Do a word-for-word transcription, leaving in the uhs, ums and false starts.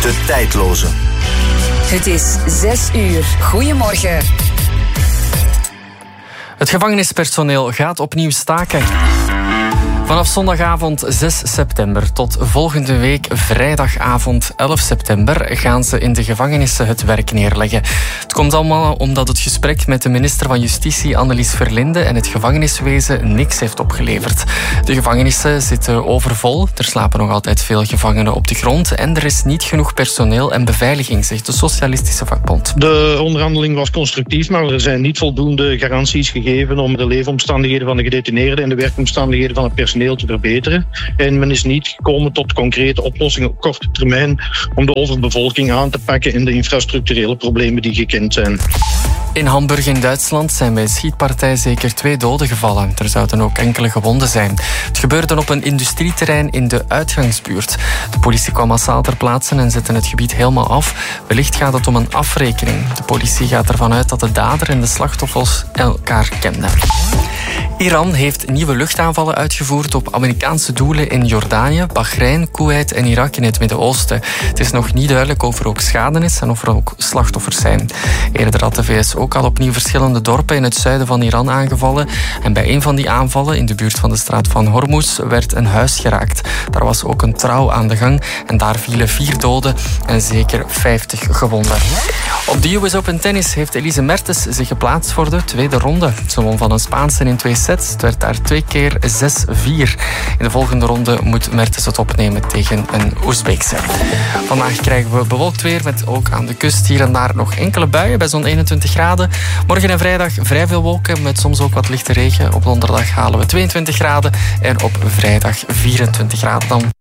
De tijdloze. Het is zes uur. Goedemorgen. Het gevangenispersoneel gaat opnieuw staken. Vanaf zondagavond zes september tot volgende week vrijdagavond elf september gaan ze in de gevangenissen het werk neerleggen. Het komt allemaal omdat het gesprek met de minister van Justitie Annelies Verlinde en het gevangeniswezen niks heeft opgeleverd. De gevangenissen zitten overvol, er slapen nog altijd veel gevangenen op de grond en er is niet genoeg personeel en beveiliging, zegt de Socialistische Vakbond. De onderhandeling was constructief, maar er zijn niet voldoende garanties gegeven om de leefomstandigheden van de gedetineerden en de werkomstandigheden van het personeel te verbeteren. En men is niet gekomen tot concrete oplossingen op korte termijn om de overbevolking aan te pakken en de infrastructurele problemen die gekend zijn. In Hamburg in Duitsland zijn bij een schietpartij zeker twee doden gevallen. Er zouden ook enkele gewonden zijn. Het gebeurde op een industrieterrein in de uitgangsbuurt. De politie kwam massaal ter plaatse en zette het gebied helemaal af. Wellicht gaat het om een afrekening. De politie gaat ervan uit dat de dader en de slachtoffers elkaar kenden. Iran heeft nieuwe luchtaanvallen uitgevoerd op Amerikaanse doelen in Jordanië, Bahrein, Kuwait en Irak in het Midden-Oosten. Het is nog niet duidelijk of er ook schade is en of er ook slachtoffers zijn. Eerder had de V S ook al opnieuw verschillende dorpen in het zuiden van Iran aangevallen. En bij een van die aanvallen, in de buurt van de straat van Hormuz, werd een huis geraakt. Daar was ook een trouw aan de gang en daar vielen vier doden en zeker vijftig gewonden. Op de U S Open Tennis heeft Elise Mertens zich geplaatst voor de tweede ronde. Ze won van een Spaanse in twee sets. Het werd daar twee keer zes vier. In de volgende ronde moet Mertens het opnemen tegen een Oezbeekse. Vandaag krijgen we bewolkt weer met ook aan de kust hier en daar nog enkele buien bij zo'n eenentwintig graden. Morgen en vrijdag vrij veel wolken met soms ook wat lichte regen. Op donderdag halen we tweeëntwintig graden en op vrijdag vierentwintig graden dan.